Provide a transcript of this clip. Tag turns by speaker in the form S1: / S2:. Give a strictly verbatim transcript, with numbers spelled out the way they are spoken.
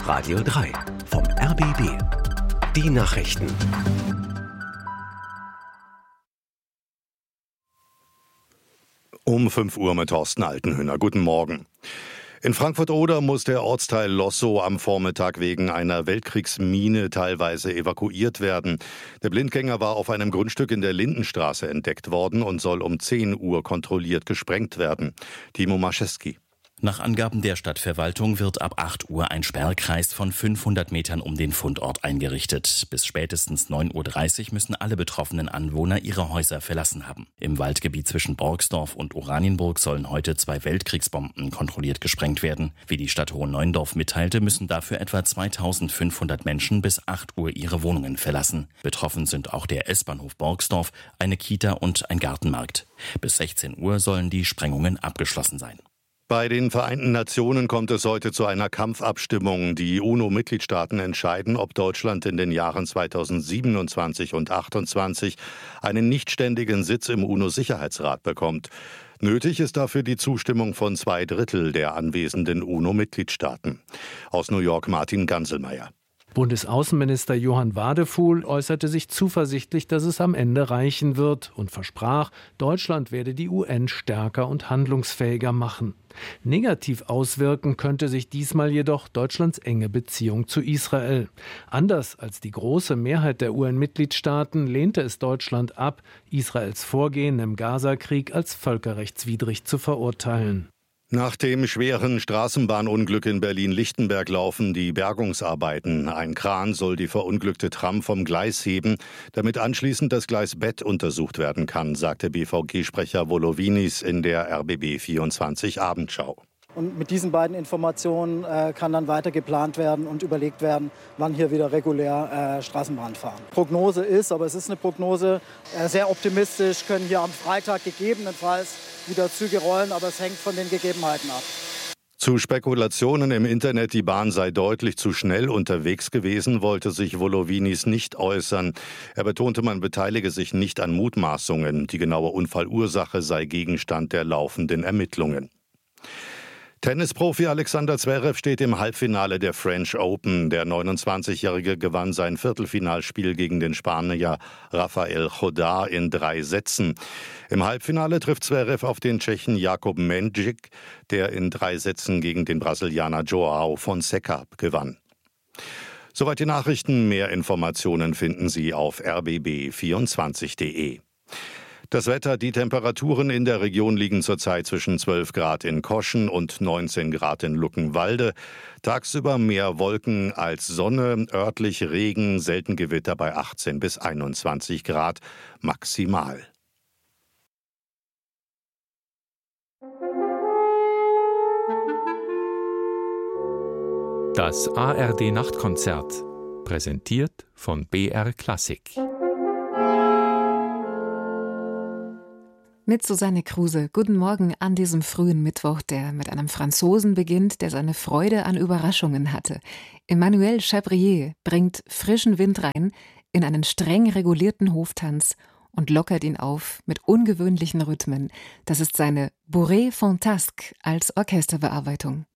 S1: Radio drei vom R B B. Die Nachrichten.
S2: Um fünf Uhr mit Thorsten Altenhöhner. Guten Morgen. In Frankfurt-Oder muss der Ortsteil Lossow am Vormittag wegen einer Weltkriegsmine teilweise evakuiert werden. Der Blindgänger war auf einem Grundstück in der Lindenstraße entdeckt worden und soll um zehn Uhr kontrolliert gesprengt werden. Timo Maschewski.
S3: Nach Angaben der Stadtverwaltung wird ab acht Uhr ein Sperrkreis von fünfhundert Metern um den Fundort eingerichtet. Bis spätestens neun Uhr dreißig müssen alle betroffenen Anwohner ihre Häuser verlassen haben. Im Waldgebiet zwischen Borgsdorf und Oranienburg sollen heute zwei Weltkriegsbomben kontrolliert gesprengt werden. Wie die Stadt Hohenneuendorf mitteilte, müssen dafür etwa zweitausendfünfhundert Menschen bis acht Uhr ihre Wohnungen verlassen. Betroffen sind auch der S-Bahnhof Borgsdorf, eine Kita und ein Gartenmarkt. Bis sechzehn Uhr sollen die Sprengungen abgeschlossen sein.
S2: Bei den Vereinten Nationen kommt es heute zu einer Kampfabstimmung. Die UNO-Mitgliedstaaten entscheiden, ob Deutschland in den Jahren zweitausendsiebenundzwanzig und achtundzwanzig einen nichtständigen Sitz im UNO-Sicherheitsrat bekommt. Nötig ist dafür die Zustimmung von zwei Drittel der anwesenden UNO-Mitgliedstaaten. Aus New York Martin Ganselmeier.
S4: Bundesaußenminister Johann Wadefuhl äußerte sich zuversichtlich, dass es am Ende reichen wird und versprach, Deutschland werde die U N stärker und handlungsfähiger machen. Negativ auswirken könnte sich diesmal jedoch Deutschlands enge Beziehung zu Israel. Anders als die große Mehrheit der U N-Mitgliedstaaten lehnte es Deutschland ab, Israels Vorgehen im Gazakrieg als völkerrechtswidrig zu verurteilen.
S2: Nach dem schweren Straßenbahnunglück in Berlin-Lichtenberg laufen die Bergungsarbeiten. Ein Kran soll die verunglückte Tram vom Gleis heben, damit anschließend das Gleisbett untersucht werden kann, sagte B V G-Sprecher Volovinis in der R B B vierundzwanzig Abendschau.
S5: Und mit diesen beiden Informationen äh, kann dann weiter geplant werden und überlegt werden, wann hier wieder regulär äh, Straßenbahn fahren. Prognose ist, aber es ist eine Prognose, äh, sehr optimistisch, können hier am Freitag gegebenenfalls wieder Züge rollen, aber es hängt von den Gegebenheiten ab.
S2: Zu Spekulationen im Internet, die Bahn sei deutlich zu schnell unterwegs gewesen, wollte sich Volovinis nicht äußern. Er betonte, man beteilige sich nicht an Mutmaßungen. Die genaue Unfallursache sei Gegenstand der laufenden Ermittlungen. Tennisprofi Alexander Zverev steht im Halbfinale der French Open. Der neunundzwanzigjährige gewann sein Viertelfinalspiel gegen den Spanier Rafael Chodar in drei Sätzen. Im Halbfinale trifft Zverev auf den Tschechen Jakub Mendžić, der in drei Sätzen gegen den Brasilianer João Fonseca gewann. Soweit die Nachrichten. Mehr Informationen finden Sie auf r b b vierundzwanzig punkt d e. Das Wetter, die Temperaturen in der Region liegen zurzeit zwischen zwölf Grad in Koschen und neunzehn Grad in Luckenwalde. Tagsüber mehr Wolken als Sonne, örtlich Regen, selten Gewitter bei achtzehn bis einundzwanzig Grad maximal.
S6: Das A R D-Nachtkonzert, präsentiert von B R Klassik.
S7: Mit Susanne Kruse. Guten Morgen an diesem frühen Mittwoch, der mit einem Franzosen beginnt, der seine Freude an Überraschungen hatte. Emmanuel Chabrier bringt frischen Wind rein in einen streng regulierten Hoftanz und lockert ihn auf mit ungewöhnlichen Rhythmen. Das ist seine Bourrée Fantasque als Orchesterbearbeitung.